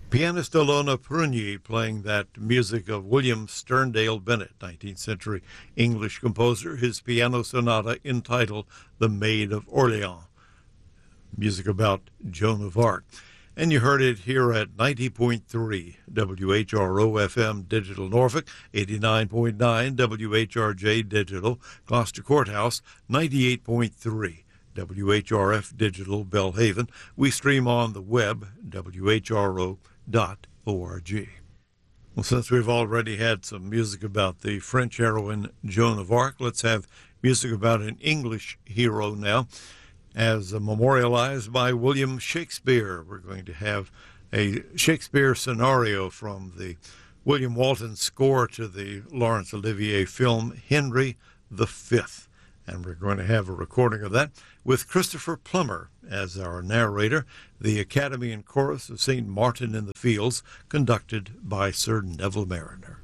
Pianist Ilona Prunyi playing that music of William Sterndale Bennett, 19th century English composer, his piano sonata entitled The Maid of Orleans, music about Joan of Arc. And you heard it here at 90.3 WHRO-FM Digital Norfolk, 89.9 WHRJ Digital Gloucester Courthouse, 98.3 WHRF Digital Belhaven. We stream on the web, WHRO.org. Well, since we've already had some music about the French heroine Joan of Arc, let's have music about an English hero now, as memorialized by William Shakespeare. We're going to have a Shakespeare scenario from the William Walton score to the Laurence Olivier film Henry V. And we're going to have a recording of that with Christopher Plummer as our narrator, the Academy and Chorus of St. Martin in the Fields, conducted by Sir Neville Mariner.